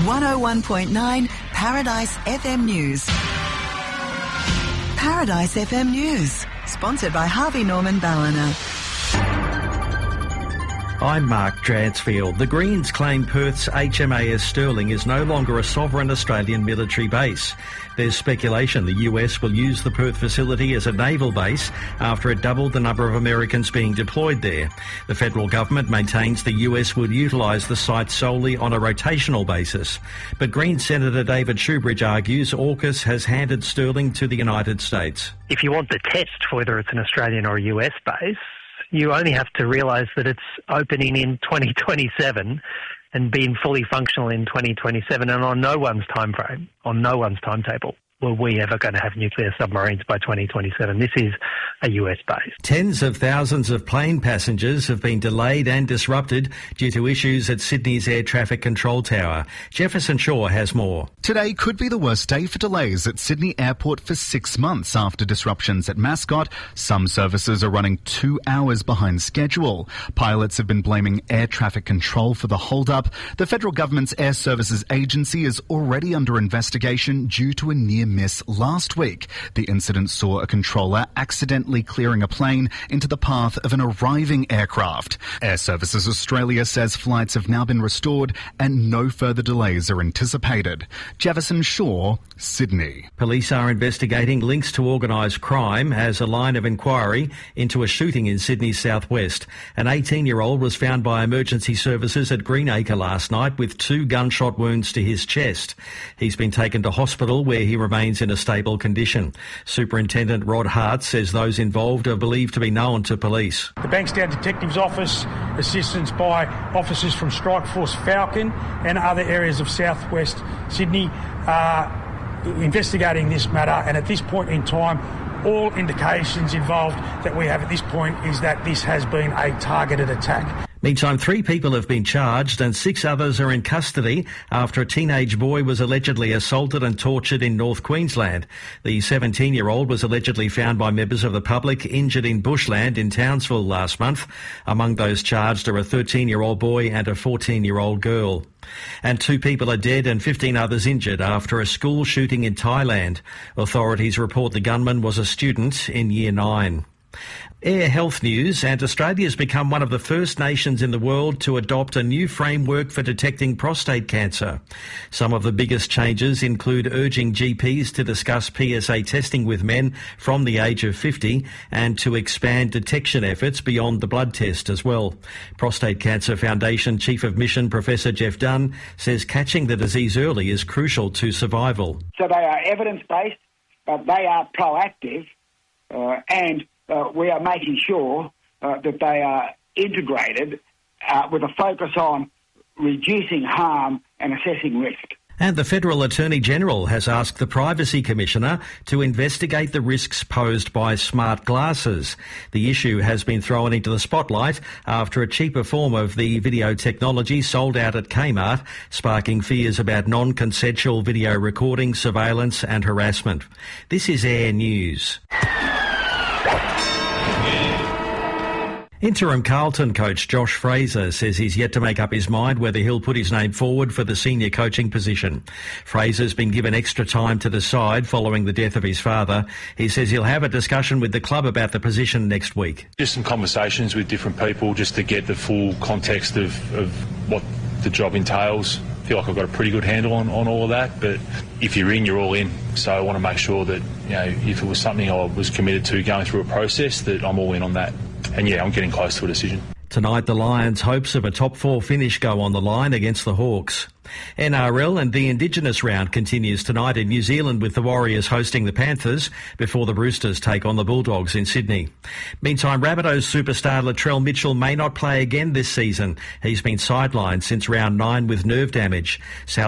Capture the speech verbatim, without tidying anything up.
one oh one point nine Paradise F M News. Paradise F M News, sponsored by Harvey Norman Ballina. I'm Mark Dransfield. The Greens claim Perth's H M A S Stirling is no longer a sovereign Australian military base. There's speculation the U S will use the Perth facility as a naval base after it doubled the number of Americans being deployed there. The federal government maintains the U S would utilise the site solely on a rotational basis. But Green Senator David Shoebridge argues AUKUS has handed Stirling to the United States. If you want the test for whether it's an Australian or a U S base, you only have to realise that it's opening in twenty twenty-seven and being fully functional in twenty twenty-seven, and on no one's time frame, on no one's timetable, were we ever going to have nuclear submarines by twenty twenty-seven. This is a U S base. Tens of thousands of plane passengers have been delayed and disrupted due to issues at Sydney's air traffic control tower. Jefferson Shaw has more. Today could be the worst day for delays at Sydney Airport for six months after disruptions at Mascot. Some services are running two hours behind schedule. Pilots have been blaming air traffic control for the hold-up. The federal government's Air Services Agency is already under investigation due to a near miss last week. The incident saw a controller accidentally clearing a plane into the path of an arriving aircraft. Air Services Australia says flights have now been restored and no further delays are anticipated. Jefferson Shaw, Sydney. Police are investigating links to organised crime as a line of inquiry into a shooting in Sydney's southwest. An eighteen-year-old was found by emergency services at Greenacre last night with two gunshot wounds to his chest. He's been taken to hospital where he remains in a stable condition. Superintendent Rod Hart says those involved are believed to be known to police. The Bankstown Detectives Office, assistance by officers from Strike Force Falcon and other areas of southwest Sydney are investigating this matter, and at this point in time all indications involved that we have at this point is that this has been a targeted attack. Meantime, three people have been charged and six others are in custody after a teenage boy was allegedly assaulted and tortured in North Queensland. The seventeen-year-old was allegedly found by members of the public injured in bushland in Townsville last month. Among those charged are a thirteen-year-old boy and a fourteen-year-old girl. And two people are dead and fifteen others injured after a school shooting in Thailand. Authorities report the gunman was a student in Year nine. Air health news, and Australia has become one of the first nations in the world to adopt a new framework for detecting prostate cancer. Some of the biggest changes include urging G Ps to discuss P S A testing with men from the age of fifty and to expand detection efforts beyond the blood test as well. Prostate Cancer Foundation Chief of Mission Professor Jeff Dunn says catching the disease early is crucial to survival. So they are evidence-based, uh, they are proactive, uh, and Uh, we are making sure uh, that they are integrated uh, with a focus on reducing harm and assessing risk. And the Federal Attorney General has asked the Privacy Commissioner to investigate the risks posed by smart glasses. The issue has been thrown into the spotlight after a cheaper form of the video technology sold out at Kmart, sparking fears about non-consensual video recording, surveillance and harassment. This is Air News. Interim Carlton coach Josh Fraser says he's yet to make up his mind whether he'll put his name forward for the senior coaching position. Fraser's been given extra time to decide following the death of his father. He says he'll have a discussion with the club about the position next week. Just some conversations with different people just to get the full context of, of what the job entails. I feel like I've got a pretty good handle on, on all of that, but if you're in, you're all in. So I want to make sure that, you know, if it was something I was committed to going through a process, that I'm all in on that. And yeah, I'm getting close to a decision. Tonight, the Lions' hopes of a top four finish go on the line against the Hawks. N R L and the Indigenous round continues tonight in New Zealand with the Warriors hosting the Panthers before the Roosters take on the Bulldogs in Sydney. Meantime, Rabbitohs superstar Latrell Mitchell may not play again this season. He's been sidelined since round nine with nerve damage. South